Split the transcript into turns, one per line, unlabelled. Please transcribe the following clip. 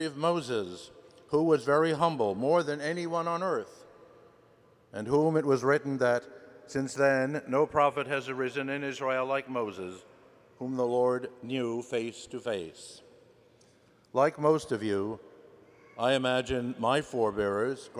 of Moses, who was very humble, more than anyone on earth, and whom it was written that since then no prophet has arisen in Israel like Moses, whom the Lord knew face to face. Like most of you, I imagine my forebears